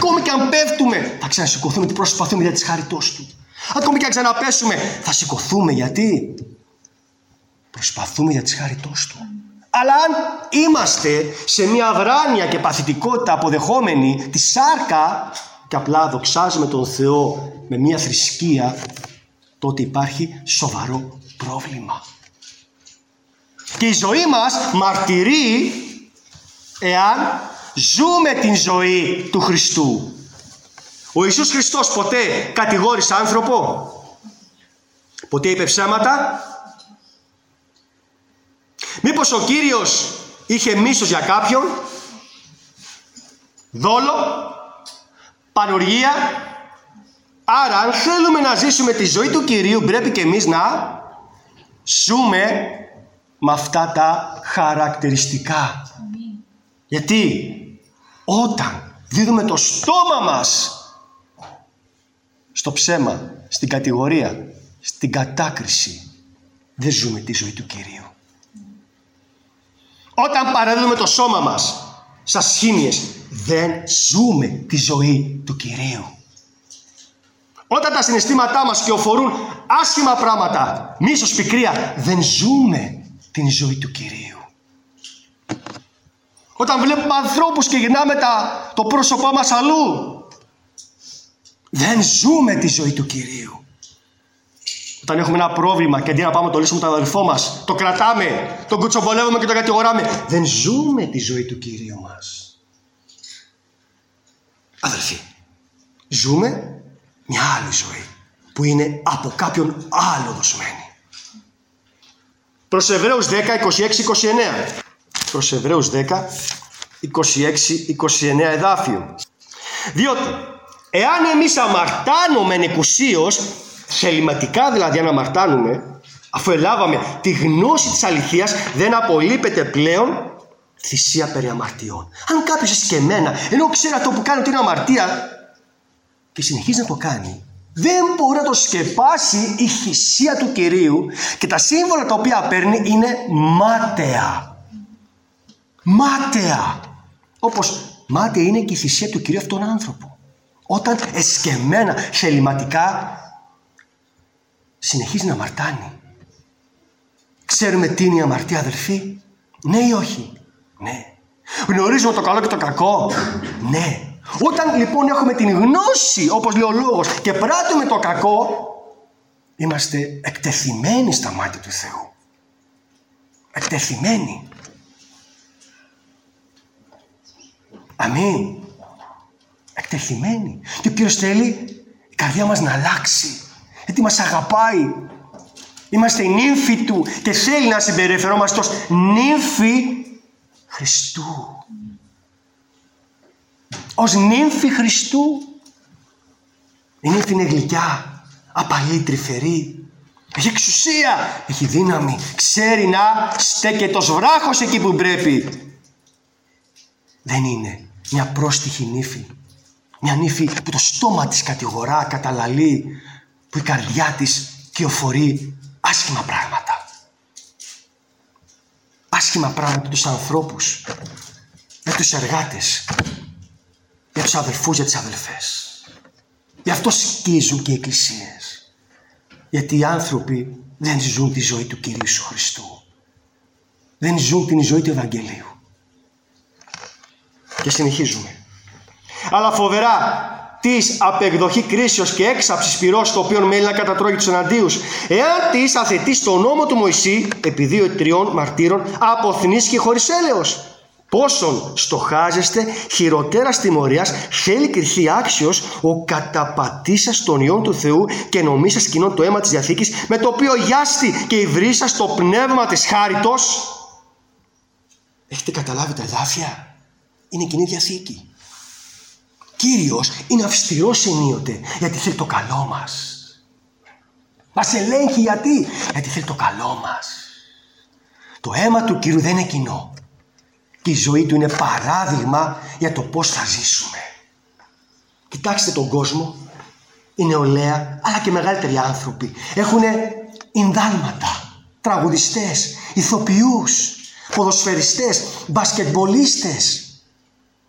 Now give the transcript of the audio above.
Ακόμη και αν πέφτουμε, θα ξανασηκωθούμε γιατί προσπαθούμε για τη χάριτός του. Ακόμη και αν ξαναπέσουμε, θα σηκωθούμε γιατί προσπαθούμε για τη χάριτός του. Αλλά αν είμαστε σε μια αδράνεια και παθητικότητα αποδεχόμενοι τη σάρκα και απλά δοξάζουμε τον Θεό με μια θρησκεία, τότε υπάρχει σοβαρό πρόβλημα. Και η ζωή μας μαρτυρεί εάν ζούμε την ζωή του Χριστού. Ο Ιησούς Χριστός ποτέ κατηγόρησε άνθρωπο? Ποτέ είπε ψέματα? Μήπως ο Κύριος είχε μίσος για κάποιον? Δόλο? Πανουργία? Άρα αν θέλουμε να ζήσουμε τη ζωή του Κυρίου, πρέπει και εμείς να ζούμε με αυτά τα χαρακτηριστικά. Γιατί όταν δίδουμε το στόμα μας στο ψέμα, στην κατηγορία, στην κατάκριση, δεν ζούμε τη ζωή του Κυρίου. Όταν παραδίδουμε το σώμα μας σε ασχήμιες, δεν ζούμε τη ζωή του Κυρίου. Όταν τα συναισθήματά μας κυοφορούν άσχημα πράγματα, μίσος, πικρία, δεν ζούμε την ζωή του Κυρίου. Όταν βλέπουμε ανθρώπους και γυρνάμε το πρόσωπό μας αλλού, δεν ζούμε τη ζωή του Κυρίου. Όταν έχουμε ένα πρόβλημα και αντί να πάμε να το λύσουμε τον αδελφό μας, το κρατάμε, τον κουτσομπολεύουμε και τον κατηγοράμε, δεν ζούμε τη ζωή του Κυρίου μας. Αδελφοί, ζούμε μια άλλη ζωή που είναι από κάποιον άλλο δοσμένη. Προς Εβραίους 10, 26-29. Προς Εβραίους 10, 26-29 εδάφιο. Διότι εάν εμείς αμαρτάνομεν εκουσίως, θεληματικά δηλαδή αν αμαρτάνουμε, αφού ελάβαμε τη γνώση της αληθείας, δεν απολείπεται πλέον θυσία περί αμαρτιών. Αν κάποιος εσκεμμένα, ενώ ξέρει αυτό που κάνει ότι είναι αμαρτία και συνεχίζει να το κάνει, δεν μπορεί να το σκεπάσει η θυσία του Κυρίου και τα σύμβολα τα οποία παίρνει είναι μάταια. Μάταια. Όπως μάταια είναι και η θυσία του Κυρίου αυτόν τον άνθρωπο. Όταν εσκεμμένα, θεληματικά συνεχίζει να αμαρτάνει. Ξέρουμε τι είναι η αμαρτία, αδελφοί? Ναι ή όχι? Ναι. Γνωρίζουμε το καλό και το κακό? Ναι. Όταν λοιπόν έχουμε την γνώση, όπως λέει ο λόγος, και πράττουμε το κακό, είμαστε εκτεθειμένοι στα μάτια του Θεού. Εκτεθειμένοι. Αμήν. Εκτεθειμένοι. Και ο Κύριος θέλει η καρδιά μας να αλλάξει. Γιατί μας αγαπάει. Είμαστε οι νύμφοι Του και θέλει να συμπεριφερόμαστε ως νύμφοι Χριστού. Ως νύμφοι Χριστού. Η νύμφη είναι γλυκιά, απαλή, τρυφερή. Έχει εξουσία, έχει δύναμη. Ξέρει να στέκεται ως βράχος εκεί που πρέπει. Δεν είναι μια πρόστιχη νύφη. Μια νύφη που το στόμα της κατηγορά, καταλαλεί, που η καρδιά της κυοφορεί άσχημα πράγματα. Άσχημα πράγματα για τους ανθρώπους, για τους εργάτες, για τους αδελφούς, για τις αδελφές. Γι' αυτό σκίζουν και οι εκκλησίες. Γιατί οι άνθρωποι δεν ζουν τη ζωή του Κυρίου Ιησού Χριστού. Δεν ζουν την ζωή του Ευαγγελίου. Και συνεχίζουμε. Αλλά φοβερά της απεκδοχή κρίσεως και έξαψης πυρός, το οποίο μέλει να κατατρώγει τους εναντίους, εάν της αθετεί στον νόμο του Μωυσή επί 2-3 μαρτύρων αποθνείς και χωρίς έλεος. Πόσον στοχάζεστε χειροτέρας τιμωρίας, θέλει κριθεί άξιος ο καταπατήσας των ιών του Θεού και νομίσας κοινών το αίμα της Διαθήκης, με το οποίο γιάστη και υβρίσας το πνεύμα της χάριτος. Έχετε καταλάβει τα εδάφια? Είναι Κοινή Διαθήκη. Κύριος είναι αυστηρός ενίοτε, γιατί θέλει το καλό μας. Μας ελέγχει γιατί? Γιατί θέλει το καλό μας. Το αίμα του Κύριου δεν είναι κοινό. Και η ζωή του είναι παράδειγμα για το πώς θα ζήσουμε. Κοιτάξτε τον κόσμο. Η νεολαία, αλλά και μεγαλύτεροι άνθρωποι έχουν ινδάλματα, τραγουδιστές, ηθοποιούς, ποδοσφαιριστές, μπασκετμπολίστες.